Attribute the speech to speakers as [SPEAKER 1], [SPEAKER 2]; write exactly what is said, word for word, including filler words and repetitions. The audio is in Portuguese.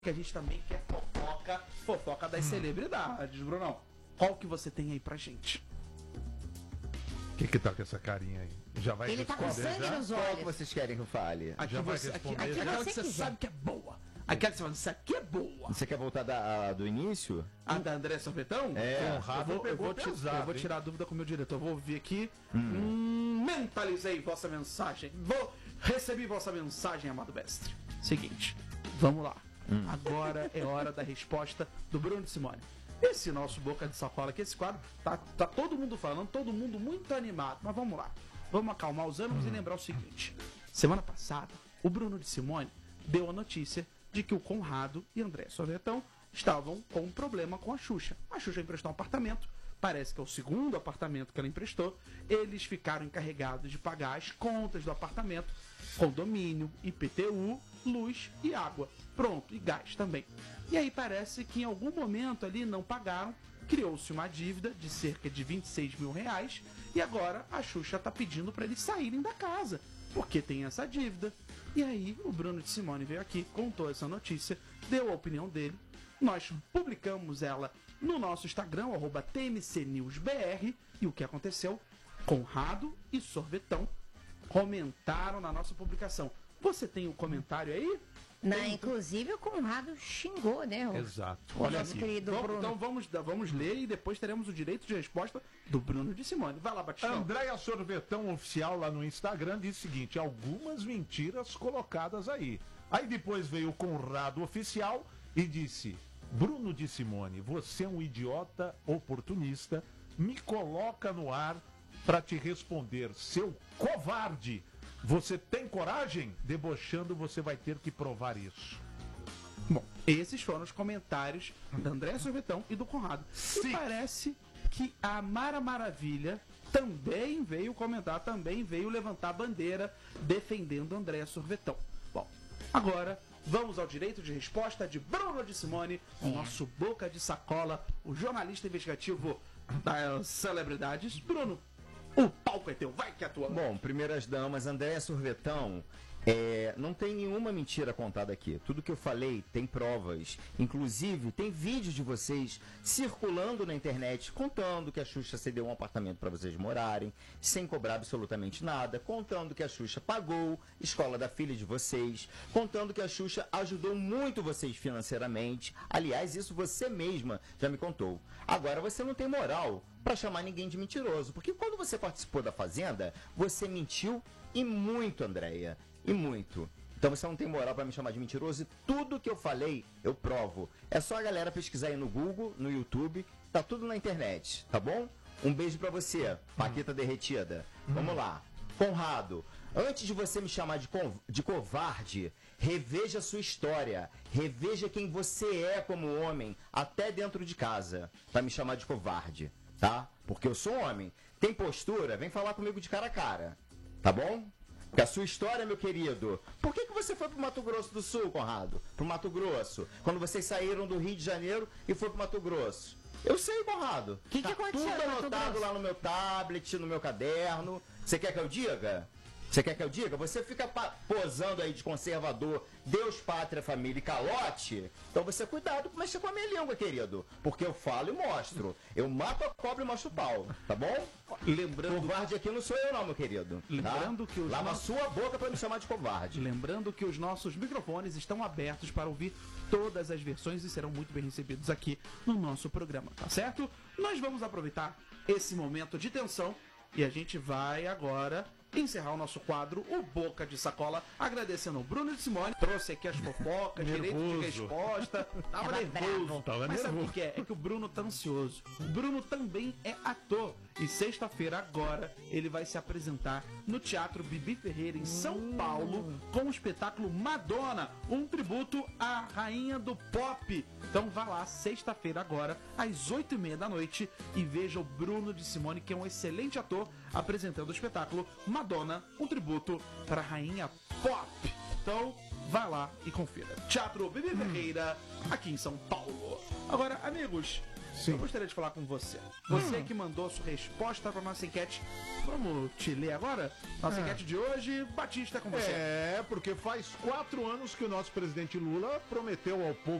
[SPEAKER 1] que a gente também quer fofoca, fofoca das hum. celebridades, Brunão. Qual que você tem aí pra gente?
[SPEAKER 2] O que que tá com essa carinha aí? Já vai
[SPEAKER 3] Ele
[SPEAKER 2] responder,
[SPEAKER 3] tá com sangue
[SPEAKER 2] já?
[SPEAKER 3] nos
[SPEAKER 4] Qual que
[SPEAKER 3] olhos.
[SPEAKER 4] vocês querem que eu fale?
[SPEAKER 1] Aqui
[SPEAKER 2] Já vai
[SPEAKER 1] você, aqui,
[SPEAKER 2] responder,
[SPEAKER 1] aqui,
[SPEAKER 2] já?
[SPEAKER 1] aquela que
[SPEAKER 3] Você
[SPEAKER 1] você
[SPEAKER 3] quiser.
[SPEAKER 1] sabe que é boa. Aquela que você fala, isso aqui é boa.
[SPEAKER 4] Você quer voltar da, do início?
[SPEAKER 1] A da André Sorvetão?
[SPEAKER 4] É.
[SPEAKER 2] Conrado
[SPEAKER 1] eu vou, eu
[SPEAKER 2] pegou
[SPEAKER 1] vou, ti-
[SPEAKER 2] pesado,
[SPEAKER 1] eu vou
[SPEAKER 2] hein?
[SPEAKER 1] tirar a dúvida com o meu diretor. Eu vou ouvir aqui. Hum, mentalizei vossa mensagem. Vou recebi vossa mensagem, amado mestre. Seguinte, vamos lá.
[SPEAKER 4] Hum.
[SPEAKER 1] Agora é hora da resposta do Bruno de Simone. Esse nosso Boca de Sacola aqui, esse quadro, tá, tá todo mundo falando, todo mundo muito animado. Mas vamos lá. Vamos acalmar os ânimos
[SPEAKER 2] Hum.
[SPEAKER 1] e lembrar o seguinte. Semana passada, o Bruno de Simone deu a notícia de que o Conrado e André Sorvetão estavam com um problema com a Xuxa. A Xuxa emprestou um apartamento, parece que é o segundo apartamento que ela emprestou. Eles ficaram encarregados de pagar as contas do apartamento, condomínio, I P T U, luz e água. Pronto, e gás também. E aí parece que em algum momento ali não pagaram, criou-se uma dívida de cerca de vinte e seis mil reais e agora a Xuxa está pedindo para eles saírem da casa, porque tem essa dívida. E aí o Bruno de Simone veio aqui, contou essa notícia, deu a opinião dele. Nós publicamos ela no nosso Instagram, arroba T M C News B R. E o que aconteceu? Conrado e Sorvetão comentaram na nossa publicação. Você tem o comentário aí?
[SPEAKER 3] Na, inclusive o Conrado xingou, né? O,
[SPEAKER 2] Exato.
[SPEAKER 3] o
[SPEAKER 1] Olha
[SPEAKER 3] nosso
[SPEAKER 1] aqui.
[SPEAKER 3] querido
[SPEAKER 1] Vamos-
[SPEAKER 3] Bruno.
[SPEAKER 1] então vamos, vamos ler e depois teremos o direito de resposta do Bruno de Simone. Vai lá, Batistão.
[SPEAKER 2] Andréia Sorvetão Oficial lá no Instagram diz o seguinte: algumas mentiras colocadas aí. Aí depois veio o Conrado Oficial e disse: Bruno de Simone, você é um idiota oportunista, me coloca no ar pra te responder, seu covarde. Você tem coragem? Debochando, você vai ter que provar isso.
[SPEAKER 1] Bom, esses foram os comentários da André Sorvetão e do Conrado.
[SPEAKER 2] Sim.
[SPEAKER 1] E parece que a Mara Maravilha também veio comentar, também veio levantar a bandeira defendendo André Sorvetão. Bom, agora vamos ao direito de resposta de Bruno de Simone, o nosso Boca de Sacola, o jornalista investigativo das celebridades. Bruno, o palco é teu, vai que é tua.
[SPEAKER 4] Bom, primeiras damas, Andréia Sorvetão, é, não tem nenhuma mentira contada aqui. Tudo que eu falei tem provas. Inclusive, tem vídeo de vocês circulando na internet contando que a Xuxa cedeu um apartamento para vocês morarem, sem cobrar absolutamente nada, contando que a Xuxa pagou a escola da filha de vocês, contando que a Xuxa ajudou muito vocês financeiramente. Aliás, isso você mesma já me contou. Agora, você não tem moral para chamar ninguém de mentiroso, porque quando você participou da Fazenda, você mentiu e muito, Andréia, e muito. Então você não tem moral para me chamar de mentiroso e tudo que eu falei, eu provo. É só a galera pesquisar aí no Google, no YouTube, tá tudo na internet, tá bom? Um beijo para você, Paquita derretida. Vamos lá. Conrado, antes de você me chamar de, co de covarde, reveja a sua história, reveja quem você é como homem, até dentro de casa, para me chamar de covarde. Tá? Porque eu sou homem. Tem postura? Vem falar comigo de cara a cara. Tá bom? Porque a sua história, meu querido. Por que, que você foi pro Mato Grosso do Sul, Conrado? Pro Mato Grosso. Quando vocês saíram do Rio de Janeiro e foi pro Mato Grosso. Eu sei, Conrado.
[SPEAKER 3] Que que
[SPEAKER 4] tá
[SPEAKER 3] aconteceu
[SPEAKER 4] tudo
[SPEAKER 3] no Mato
[SPEAKER 4] anotado
[SPEAKER 3] Grosso?
[SPEAKER 4] lá no meu tablet, no meu caderno. Você quer que eu diga? Você quer que eu diga? Você fica posando aí de conservador, Deus, pátria, família e calote. Então você cuidado com mexer com a minha língua, querido. Porque eu falo e mostro. Eu mato a cobra e mostro o pau. Tá bom?
[SPEAKER 1] Lembrando,
[SPEAKER 4] Covarde aqui não sou eu não, meu querido.
[SPEAKER 1] Lembrando
[SPEAKER 4] tá?
[SPEAKER 1] que os
[SPEAKER 4] Lava a
[SPEAKER 1] nossos-
[SPEAKER 4] sua boca pra me chamar de covarde.
[SPEAKER 1] lembrando que os nossos microfones estão abertos para ouvir todas as versões e serão muito bem recebidos aqui no nosso programa, tá certo? Nós vamos aproveitar esse momento de tensão e a gente vai agora encerrar o nosso quadro, o Boca de Sacola, agradecendo o Bruno de Simone, trouxe aqui as fofocas, direito de
[SPEAKER 2] Nervoso.
[SPEAKER 1] resposta, tava
[SPEAKER 3] Tava
[SPEAKER 1] nervoso.
[SPEAKER 3] bravo.
[SPEAKER 2] Tava
[SPEAKER 1] Mas sabe o
[SPEAKER 2] nervoso.
[SPEAKER 1] que é? É que o Bruno tá ansioso. O Bruno também é ator. E sexta-feira, agora, ele vai se apresentar no Teatro Bibi Ferreira, em São Paulo, com o espetáculo Madonna, um tributo à rainha do pop. Então vá lá, sexta-feira, agora, às oito e meia da noite, e veja o Bruno de Simone, que é um excelente ator, apresentando o espetáculo Madonna, um tributo para a rainha pop. Então, vá lá e confira. Teatro Bibi Ferreira, aqui em São Paulo. Agora, amigos,
[SPEAKER 2] Sim.
[SPEAKER 1] Eu gostaria de falar com você. Você hum. que mandou sua resposta para nossa enquete. Vamos te ler agora? Nossa é. enquete de hoje, Batista, com você.
[SPEAKER 2] É, porque faz quatro anos que o nosso presidente Lula prometeu ao povo